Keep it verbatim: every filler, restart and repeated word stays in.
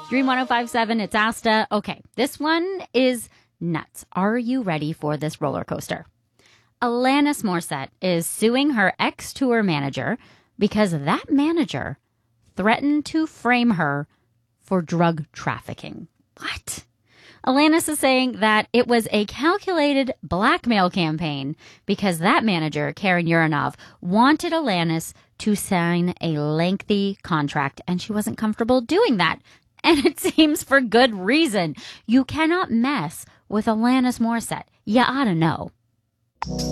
Dream one oh five point seven, it's Asta. Okay, this one is nuts. Are you ready for this roller coaster? Alanis Morissette is suing her ex-tour manager because that manager threatened to frame her for drug trafficking. What? Alanis is saying that it was a calculated blackmail campaign because that manager, Karen Uranov, wanted Alanis to sign a lengthy contract, and she wasn't comfortable doing that. And it seems for good reason. You cannot mess with Alanis Morissette. You ought to know.